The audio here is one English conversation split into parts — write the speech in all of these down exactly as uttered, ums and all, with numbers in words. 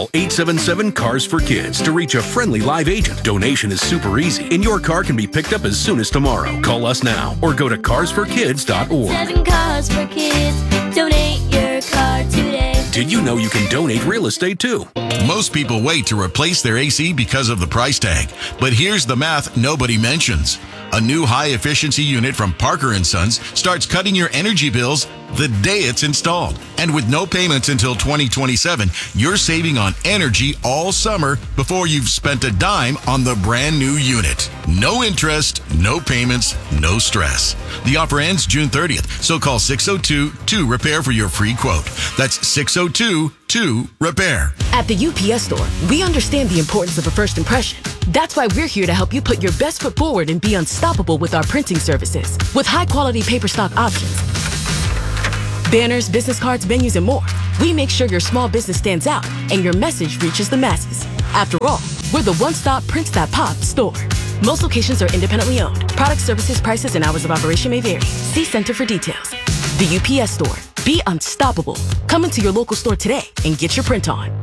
Call eight seven seven, C A R S for Kids to reach a friendly live agent. Donation is super easy, and your car can be picked up as soon as tomorrow. Call us now or go to cars for kids dot org. Seven Cars for Kids. Donate your car today. Did you know you can donate real estate too? Most people wait to replace their A C because of the price tag. But here's the math nobody mentions. A new high-efficiency unit from Parker and Sons starts cutting your energy bills the day it's installed. And with no payments until twenty twenty-seven, you're saving on energy all summer before you've spent a dime on the brand new unit. No interest, no payments, no stress. The offer ends June thirtieth, so call six oh two, two, repair for your free quote. That's six oh two, two, repair. At the U P S store, we understand the importance of a first impression. That's why we're here to help you put your best foot forward and be unstoppable with our printing services. With high-quality paper stock options, banners, business cards, menus, and more, we make sure your small business stands out and your message reaches the masses. After all, we're the one-stop Prints That Pop store. Most locations are independently owned. Product, services, prices, and hours of operation may vary. See Center for details. The U P S store. Be unstoppable. Come into your local store today and get your print on.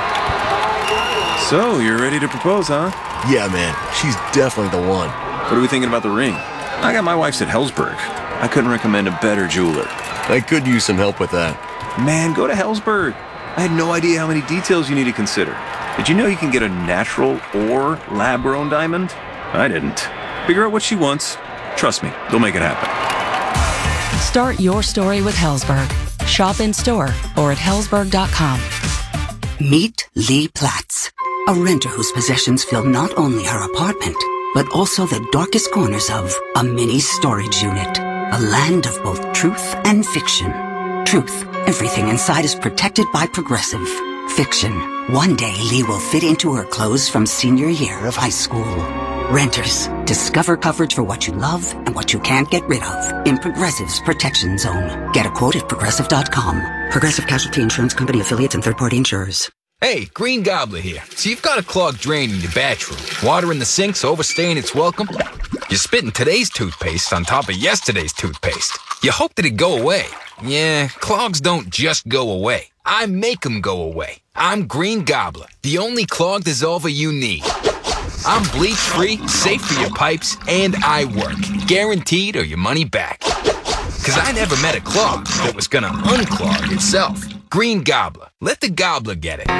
So, you're ready to propose, huh? Yeah, man. She's definitely the one. What are we thinking about the ring? I got my wife's at Hellsberg. I couldn't recommend a better jeweler. I could use some help with that. Man, go to Hellsberg. I had no idea how many details you need to consider. Did you know you can get a natural or lab-grown diamond? I didn't. Figure out what she wants. Trust me, they'll make it happen. Start your story with Hellsberg. Shop in store or at hellsberg dot com. Meet Lee Platts, a renter whose possessions fill not only her apartment, but also the darkest corners of a mini storage unit. A land of both truth and fiction. Truth, everything inside is protected by Progressive. Fiction, one day Lee will fit into her clothes from senior year of high school. Renters, discover coverage for what you love and what you can't get rid of in Progressive's Protection Zone. Get a quote at progressive dot com. Progressive Casualty Insurance Company affiliates and third-party insurers. Hey, Green Gobbler here. So you've got a clogged drain in your bathroom. Water in the sink's overstaying its welcome. You're spitting today's toothpaste on top of yesterday's toothpaste. You hope that it go away. Yeah, clogs don't just go away. I make them go away. I'm Green Gobbler, the only clog dissolver you need. I'm bleach-free, safe for your pipes, and I work. Guaranteed or your money back. Because I never met a clog that was going to unclog itself. Green Gobbler. Let the gobbler get it.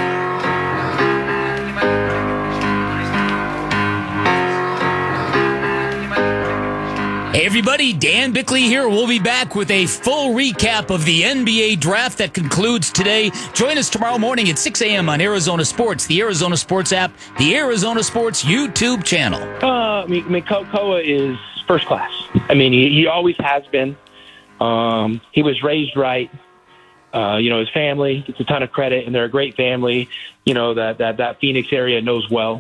Hey everybody, Dan Bickley here. We'll be back with a full recap of the N B A draft that concludes today. Join us tomorrow morning at six a.m. on Arizona Sports, the Arizona Sports app, the Arizona Sports YouTube channel. Uh, I mean, Koa is first class. I mean, he, he always has been. Um, he was raised right. Uh, you know, his family gets a ton of credit, and they're a great family, you know, that, that, that Phoenix area knows well.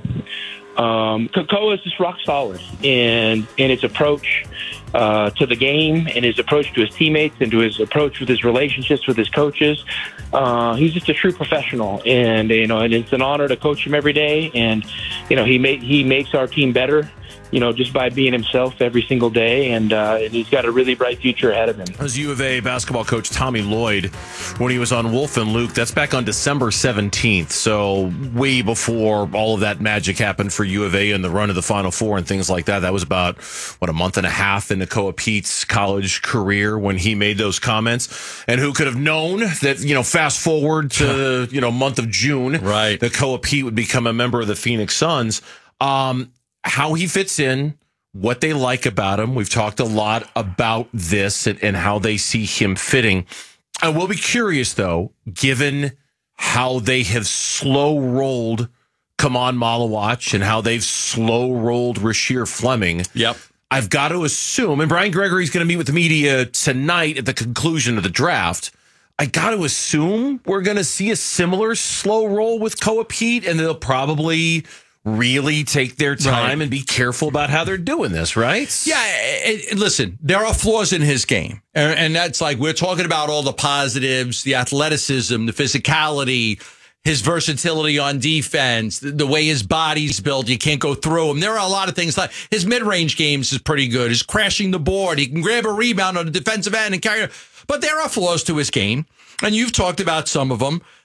Um, Koa is just rock solid in, in his approach uh, to the game and his approach to his teammates and to his approach with his relationships with his coaches. Uh, he's just a true professional, and, you know, and it's an honor to coach him every day. And, you know, he ma- he makes our team better, you know, just by being himself every single day, and, uh, and he's got a really bright future ahead of him. That was U of A basketball coach Tommy Lloyd when he was on Wolf and Luke. That's back on December seventeenth, so way before all of that magic happened for U of A and the run of the Final Four and things like that. That was about, what, a month and a half into Koa Pete's college career when he made those comments. And who could have known that, you know, fast forward to, you know, month of June, right, that Koa Pete would become a member of the Phoenix Suns. Um, How he fits in, what they like about him. We've talked a lot about this and, and how they see him fitting. I will be curious, though, given how they have slow rolled Kaman Malawach and how they've slow rolled Rasheer Fleming. Yep. I've got to assume, and Brian Gregory's going to meet with the media tonight at the conclusion of the draft. I got to assume we're going to see a similar slow roll with Koa Pete, and they'll probably really take their time right. and be careful about how they're doing this, right? Yeah, it, it, listen, there are flaws in his game. And, and that's like, we're talking about all the positives, the athleticism, the physicality, his versatility on defense, the, the way his body's built, you can't go through him. There are a lot of things like his mid-range games is pretty good. His crashing the board, he can grab a rebound on the defensive end and carry it. But there are flaws to his game, and you've talked about some of them.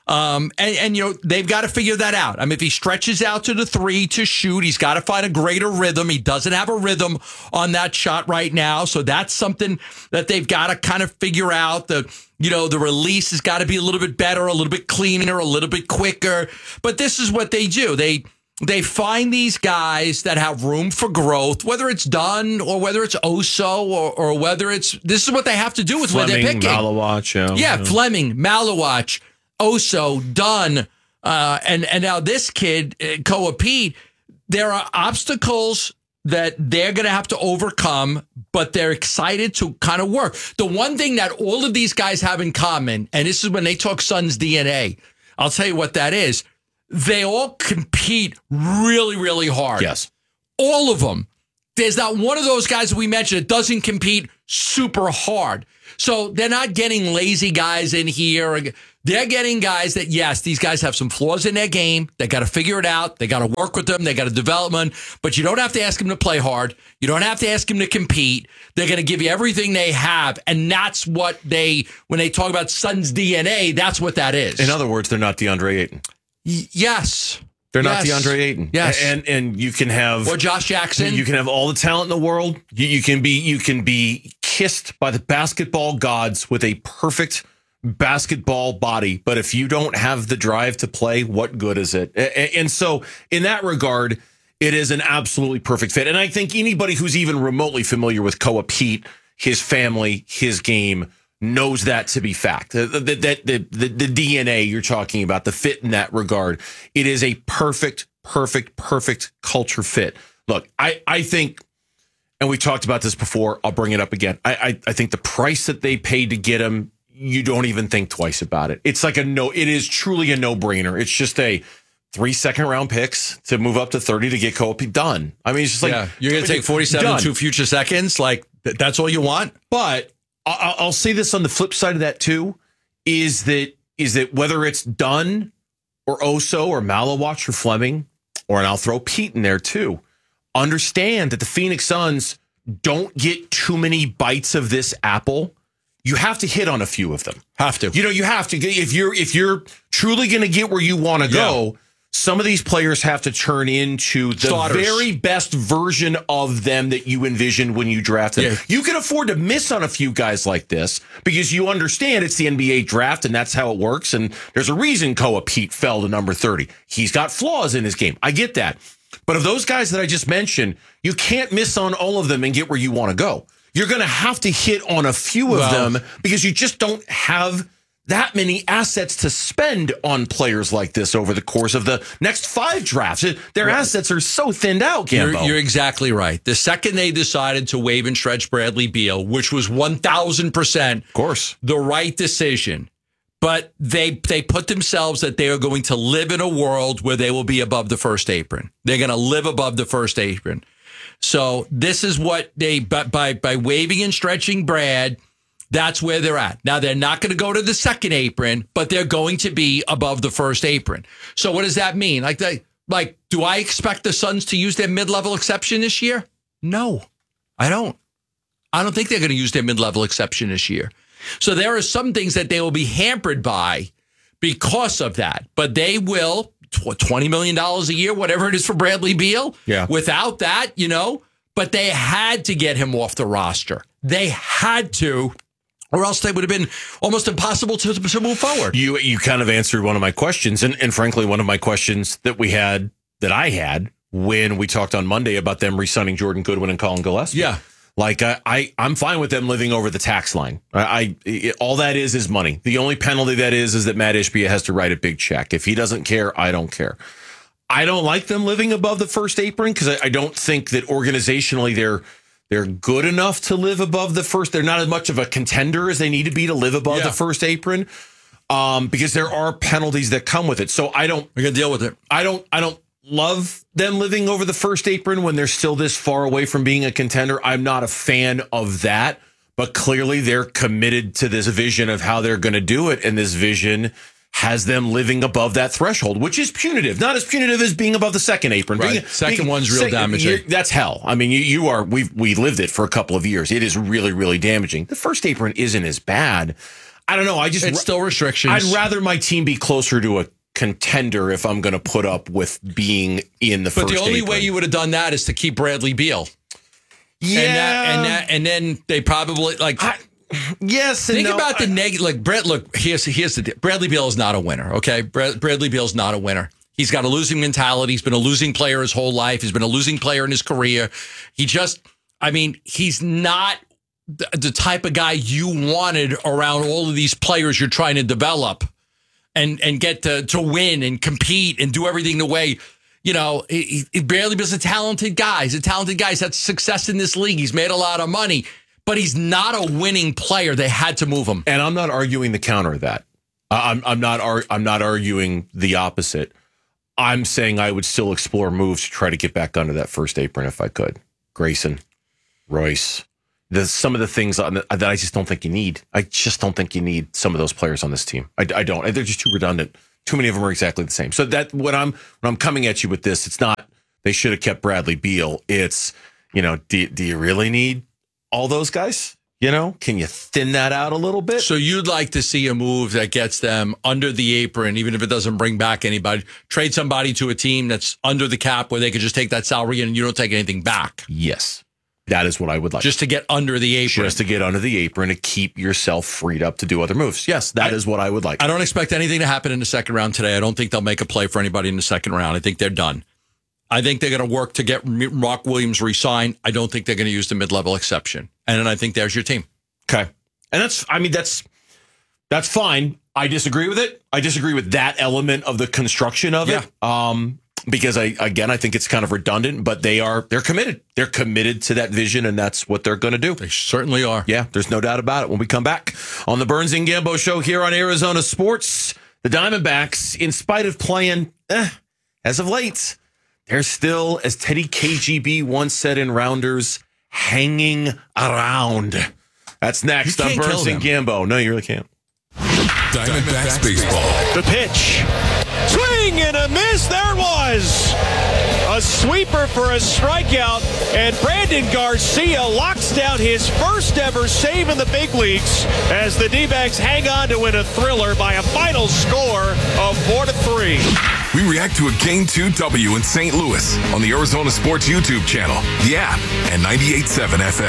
Um, and, and, you know, they've got to figure that out. I mean, if he stretches out to the three to shoot, he's got to find a greater rhythm. He doesn't have a rhythm on that shot right now. So that's something that they've got to kind of figure out. The, you know, the release has got to be a little bit better, a little bit cleaner, a little bit quicker. But this is what they do. They they find these guys that have room for growth, whether it's Dunn or whether it's Oso or, or whether it's, this is what they have to do with Fleming, what they're picking. Malawach, yeah, yeah, yeah. Fleming, Malawach, Oso, Dunn, uh, and, and now this kid, uh, Koa Pete. There are obstacles that they're going to have to overcome, but they're excited to kind of work. The one thing that all of these guys have in common, and this is when they talk Suns D N A, I'll tell you what that is. They all compete really, really hard. Yes. All of them. There's not one of those guys that we mentioned that doesn't compete super hard. So they're not getting lazy guys in here. They're getting guys that, yes, these guys have some flaws in their game. They got to figure it out. They got to work with them. They got to develop them. But you don't have to ask them to play hard. You don't have to ask them to compete. They're going to give you everything they have. And that's what they, when they talk about Suns D N A, that's what that is. In other words, they're not DeAndre Ayton. Y- yes. They're yes. not DeAndre Ayton. Yes. And and you can have or Josh Jackson. You can have all the talent in the world. You, you can be you can be kissed by the basketball gods with a perfect basketball body, but if you don't have the drive to play, what good is it? And so in that regard, it is an absolutely perfect fit. And I think anybody who's even remotely familiar with Koa Pete, his family, his game, knows that to be fact. The, the, the, the, the D N A you're talking about, the fit in that regard, it is a perfect, perfect, perfect culture fit. Look, I, I think, and we talked about this before, I'll bring it up again. I, I, I think the price that they paid to get him, you don't even think twice about it. It's like a no, it is truly a no-brainer. It's just a three second round picks to move up to thirty to get Koa Pete done. I mean, it's just like, yeah, you're going to take forty-seven done. two future seconds. Like, that's all you want. But I'll, I'll say this on the flip side of that too, is that is that whether it's Dunn or Oso or Malawach or Fleming, or and I'll throw Pete in there too, understand that the Phoenix Suns don't get too many bites of this apple. You have to hit on a few of them. Have to. You know, you have to. If you're if you're truly going to get where you want to Yeah. go, some of these players have to turn into the Starters. very best version of them that you envisioned when you drafted them. Yeah. You can afford to miss on a few guys like this because you understand it's the N B A draft and that's how it works. And there's a reason Koa Pete fell to number thirty. He's got flaws in his game. I get that. But of those guys that I just mentioned, you can't miss on all of them and get where you want to go. You're going to have to hit on a few of Well, them because you just don't have that many assets to spend on players like this over the course of the next five drafts. Their Right. assets are so thinned out, Gambo. You're, you're exactly right. The second they decided to waive and stretch Bradley Beal, which was one thousand percent of course the right decision, but they they put themselves that they are going to live in a world where they will be above the first apron. They're going to live above the first apron. So this is what they, by, by, by waiving and stretching Brad, that's where they're at. Now, they're not going to go to the second apron, but they're going to be above the first apron. So what does that mean? Like, they, like, do I expect the Suns to use their mid-level exception this year? No, I don't. I don't think they're going to use their mid-level exception this year. So there are some things that they will be hampered by because of that, but they will, twenty million dollars a year, whatever it is for Bradley Beal. Yeah. Without that, you know, but they had to get him off the roster. They had to, or else they would have been almost impossible to, to move forward. You you kind of answered one of my questions, and, and frankly, one of my questions that we had, that I had when we talked on Monday about them re-signing Jordan Goodwin and Colin Gillespie. Yeah. Like, I, I, I'm fine with them living over the tax line. I, I it, all that is is money. The only penalty that is is that Matt Ishbia has to write a big check. If he doesn't care, I don't care. I don't like them living above the first apron because I, I don't think that organizationally they're they're good enough to live above the first. They're not as much of a contender as they need to be to live above Yeah. the first apron, um, because there are penalties that come with it. So I don't. We're gonna deal with it. I don't. I don't love them living over the first apron when they're still this far away from being a contender. I'm not a fan of that, but clearly they're committed to this vision of how they're going to do it, and this vision has them living above that threshold, which is punitive. Not as punitive as being above the second apron. Right. Being, Second being- one's real second- damaging. you're- That's hell. I mean, you, you are. We've we lived it for a couple of years. It is really, really damaging. The first apron isn't as bad. I don't know. I just it's still restrictions. I'd rather my team be closer to a contender if I'm going to put up with being in the but first. But the only apron. way you would have done that is to keep Bradley Beal. Yeah, and that, and that, and then they probably like. I, yes, and think no, about I, the negative. Like Brett, look, here's here's the deal. Bradley Beal is not a winner. Okay, Brad, Bradley Beal's not a winner. He's got a losing mentality. He's been a losing player his whole life. He's been a losing player in his career. He just, I mean, he's not the, the type of guy you wanted around all of these players you're trying to develop and and get to to win and compete and do everything the way, you know, he, he barely was a talented guy. He's a talented guy. He's had success in this league. He's made a lot of money, but he's not a winning player. They had to move him. And I'm not arguing the counter of that. I'm I'm not ar- I'm not arguing the opposite. I'm saying I would still explore moves to try to get back under that first apron if I could. Grayson, Royce. The, some of the things on the, that I just don't think you need. I just don't think you need some of those players on this team. I, I don't. They're just too redundant. Too many of them are exactly the same. So that when I'm when I'm coming at you with this, it's not they should have kept Bradley Beal. It's, you know, do, do you really need all those guys? You know, can you thin that out a little bit? So you'd like to see a move that gets them under the apron, even if it doesn't bring back anybody. Trade somebody to a team that's under the cap where they could just take that salary and you don't take anything back. Yes. That is what I would like. Just to get under the apron. Just to get under the apron and keep yourself freed up to do other moves. Yes, that I, is what I would like. I don't expect anything to happen in the second round today. I don't think they'll make a play for anybody in the second round. I think they're done. I think they're going to work to get Rock Williams re-signed. I don't think they're going to use the mid-level exception. And then I think there's your team. Okay. And that's, I mean, that's, that's fine. I disagree with it. I disagree with that element of the construction of yeah. it. Um, Because I again I think it's kind of redundant, but they are they're committed. They're committed to that vision, and that's what they're going to do. They certainly are. Yeah, there's no doubt about it. When we come back on the Burns and Gambo show here on Arizona Sports, the Diamondbacks, in spite of playing eh, as of late, they're still, as Teddy K G B once said in Rounders, hanging around. That's next on Burns and Gambo. No, you really can't. Diamondbacks baseball. The pitch. Swing and a miss. There was a sweeper for a strikeout, and Brandon Garcia locks down his first ever save in the big leagues as the D-backs hang on to win a thriller by a final score of four to three. We react to a Game two W in Saint Louis on the Arizona Sports YouTube channel, the app, and ninety-eight point seven F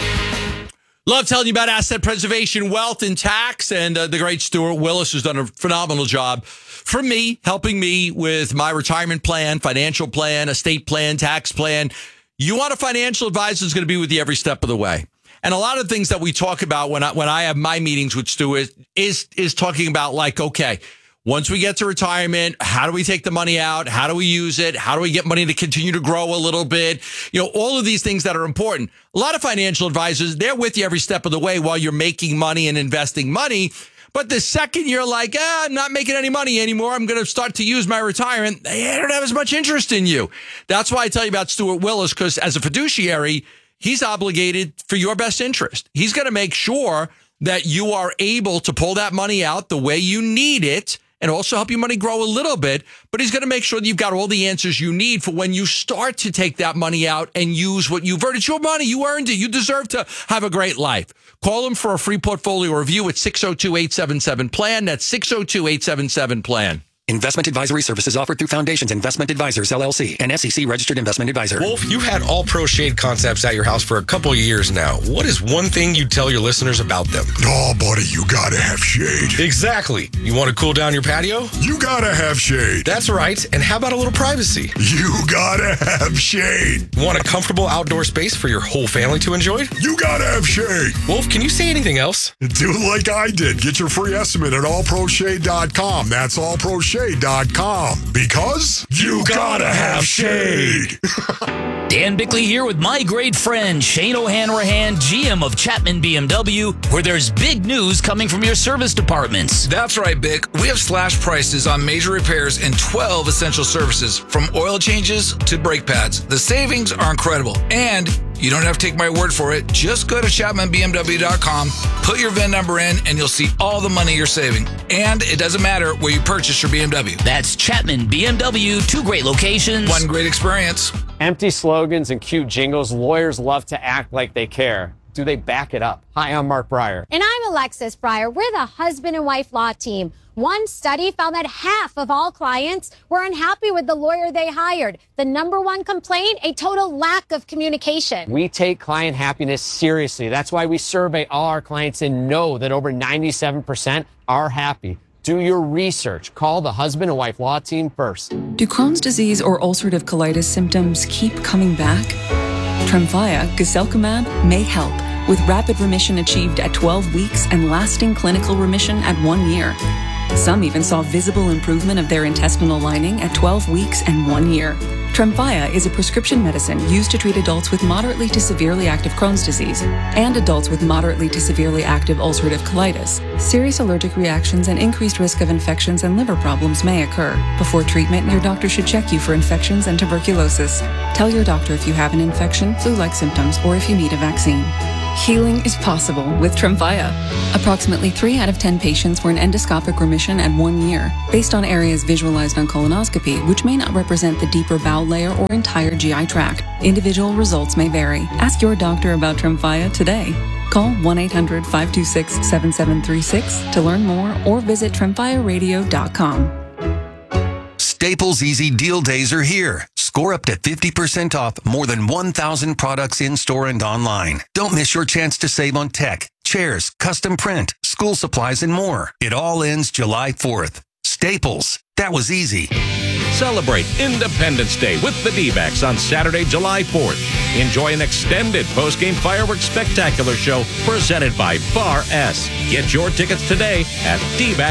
M. Love telling you about asset preservation, wealth, and tax, and uh, the great Stuart Willis has done a phenomenal job for me, helping me with my retirement plan, financial plan, estate plan, tax plan. You want a financial advisor who's going to be with you every step of the way. And a lot of things that we talk about when I when I have my meetings with Stuart is is talking about, like, okay, once we get to retirement, how do we take the money out? How do we use it? How do we get money to continue to grow a little bit? You know, all of these things that are important. A lot of financial advisors, they're with you every step of the way while you're making money and investing money. But the second you're like, ah, I'm not making any money anymore, I'm going to start to use my retirement, they don't have as much interest in you. That's why I tell you about Stuart Willis, because as a fiduciary, he's obligated for your best interest. He's going to make sure that you are able to pull that money out the way you need it, and also help your money grow a little bit. But he's going to make sure that you've got all the answers you need for when you start to take that money out and use what you've earned. It's your money. You earned it. You deserve to have a great life. Call him for a free portfolio review at six oh two, eight seven seven, plan. That's six oh two, eight seven seven, plan. Investment advisory services offered through Foundations Investment Advisors, L L C, an S E C registered investment advisor. Wolf, you've had All Pro Shade concepts at your house for a couple of years now. What is one thing you tell your listeners about them? Oh, buddy, you gotta have shade. Exactly. You want to cool down your patio? You gotta have shade. That's right. And how about a little privacy? You gotta have shade. Want a comfortable outdoor space for your whole family to enjoy? You gotta have shade. Wolf, can you say anything else? Do like I did. Get your free estimate at all pro shade dot com. That's all pro shade dot com. Because you gotta have shade. Dan Bickley here with my great friend Shane O'Hanrahan, G M of Chapman B M W, where there's big news coming from your service departments. That's right, Bick. We have slashed prices on major repairs and twelve essential services, from oil changes to brake pads. The savings are incredible, and you don't have to take my word for it. Just go to chapman b m w dot com, put your V I N number in, and you'll see all the money you're saving. And it doesn't matter where you purchase your B M W. That's Chapman B M W, two great locations. One great experience. Empty slogans and cute jingles. Lawyers love to act like they care. Do they back it up? Hi, I'm Mark Breyer. And I'm Alexis Breyer. We're the husband and wife law team. One study found that half of all clients were unhappy with the lawyer they hired. The number one complaint, a total lack of communication. We take client happiness seriously. That's why we survey all our clients and know that over ninety-seven percent are happy. Do your research. Call the husband and wife law team first. Do Crohn's disease or ulcerative colitis symptoms keep coming back? Tremfya, guselkumab, may help, with rapid remission achieved at twelve weeks and lasting clinical remission at one year. Some even saw visible improvement of their intestinal lining at twelve weeks and one year. Tremfya is a prescription medicine used to treat adults with moderately to severely active Crohn's disease and adults with moderately to severely active ulcerative colitis. Serious allergic reactions and increased risk of infections and liver problems may occur. Before treatment, your doctor should check you for infections and tuberculosis. Tell your doctor if you have an infection, flu-like symptoms, or if you need a vaccine. Healing is possible with Tremfya. Approximately three out of ten patients were in endoscopic remission at one year, based on areas visualized on colonoscopy, which may not represent the deeper bowel layer or entire G I tract. Individual results may vary. Ask your doctor about Tremfya today. Call one eight hundred, five two six, seven seven three six to learn more or visit tremfya radio dot com. Staples Easy Deal Days are here. Score up to fifty percent off more than one thousand products in-store and online. Don't miss your chance to save on tech, chairs, custom print, school supplies, and more. It all ends July fourth. Staples. That was easy. Celebrate Independence Day with the D-backs on Saturday, July fourth. Enjoy an extended post-game fireworks spectacular show presented by Bar S. Get your tickets today at D backs.